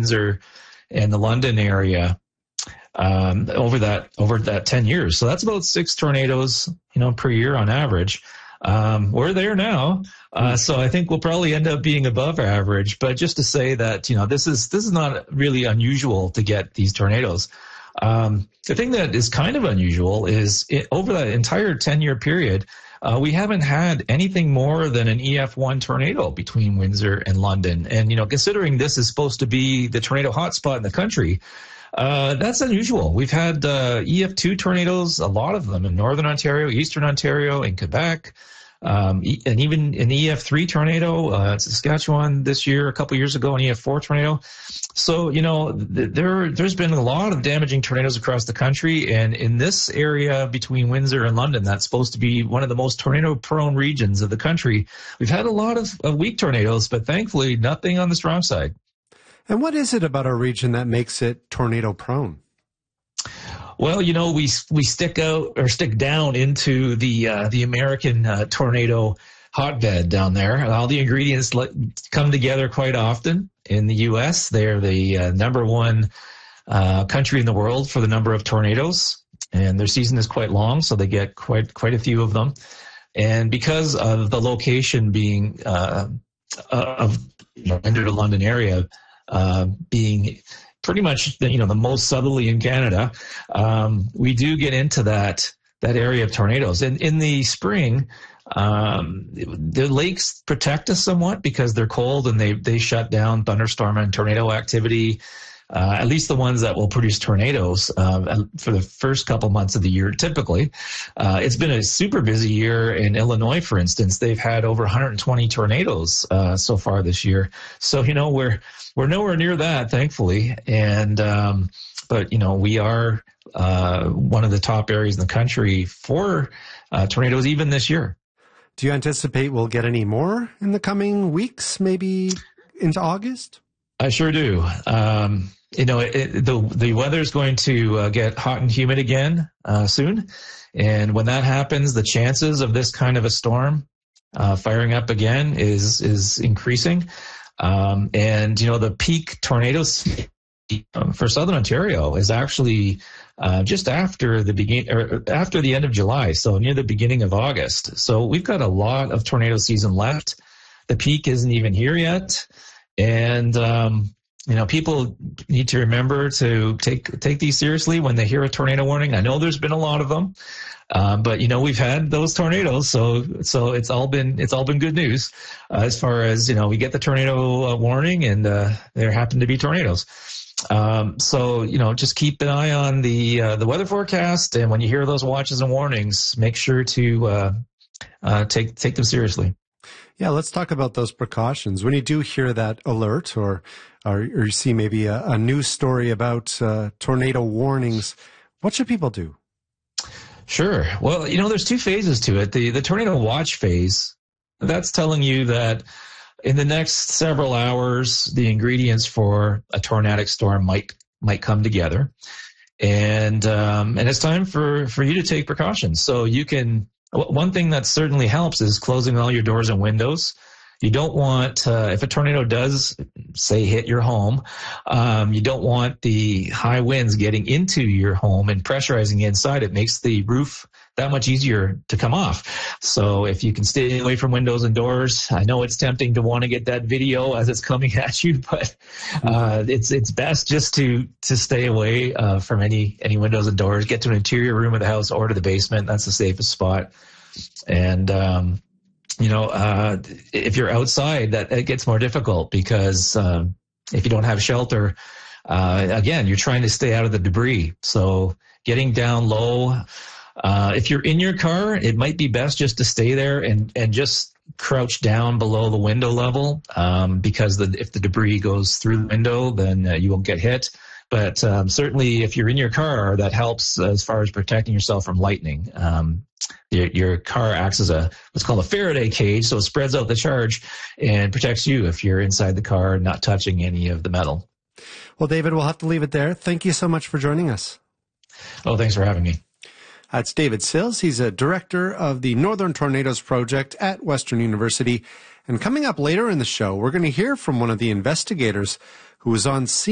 Windsor and the London area over that 10 years. So that's about 6 tornadoes, per year on average. We're there now. So I think we'll probably end up being above average, but just to say that, this is not really unusual to get these tornadoes. The thing that is kind of unusual is over that entire 10-year period, we haven't had anything more than an EF1 tornado between Windsor and London. And, considering this is supposed to be the tornado hotspot in the country, that's unusual. We've had EF2 tornadoes, a lot of them in Northern Ontario, Eastern Ontario, in Quebec, and even an EF3 tornado, Saskatchewan this year, a couple years ago, an EF4 tornado. So, there's been a lot of damaging tornadoes across the country. And in this area between Windsor and London, that's supposed to be one of the most tornado-prone regions of the country, we've had a lot of weak tornadoes, but thankfully nothing on the strong side. And what is it about our region that makes it tornado-prone? Well, we stick down into the American tornado hotbed down there. All the ingredients come together quite often in the U.S. They're the number one country in the world for the number of tornadoes, and their season is quite long, so they get quite a few of them. And because of the location being of Windsor to London area being pretty much the most southerly in Canada, we do get into that area of tornadoes. And in the spring, the lakes protect us somewhat because they're cold and they shut down thunderstorm and tornado activity, at least the ones that will produce tornadoes for the first couple months of the year. Typically, it's been a super busy year in Illinois, for instance. They've had over 120 tornadoes so far this year. So we're nowhere near that, thankfully. And but we are one of the top areas in the country for tornadoes even this year. Do you anticipate we'll get any more in the coming weeks, maybe into August? I sure do. The weather's going to get hot and humid again soon. And when that happens, the chances of this kind of a storm firing up again is increasing. And the peak tornadoes for Southern Ontario is actually just after the end of July, so near the beginning of August. So we've got a lot of tornado season left. The peak isn't even here yet, and people need to remember to take these seriously when they hear a tornado warning. I know there's been a lot of them, but we've had those tornadoes, so it's all been good news as far as we get the tornado warning, and there happen to be tornadoes. So just keep an eye on the weather forecast, and when you hear those watches and warnings, make sure to take them seriously. Yeah, let's talk about those precautions. When you do hear that alert or you see maybe a news story about tornado warnings, what should people do? Sure. Well, there's 2 phases to it. The tornado watch phase, that's telling you that in the next several hours, the ingredients for a tornadic storm might come together, and it's time for you to take precautions. So you can. One thing that certainly helps is closing all your doors and windows. You don't want, if a tornado does, say, hit your home, you don't want the high winds getting into your home and pressurizing inside. It makes the roof that much easier to come off. So if you can stay away from windows and doors, I know it's tempting to want to get that video as it's coming at you, but it's best just to stay away from any windows and doors. Get to an interior room of the house or to the basement. That's the safest spot. And if you're outside, that it gets more difficult because if you don't have shelter, again, you're trying to stay out of the debris. So getting down low. If you're in your car, it might be best just to stay there and just crouch down below the window level, because if the debris goes through the window, then you won't get hit. But certainly if you're in your car, that helps as far as protecting yourself from lightning. Your car acts as what's called a Faraday cage, so it spreads out the charge and protects you if you're inside the car and not touching any of the metal. Well, David, we'll have to leave it there. Thank you so much for joining us. Oh, thanks for having me. That's David Sills. He's a director of the Northern Tornadoes Project at Western University. And coming up later in the show, we're going to hear from one of the investigators who was on scene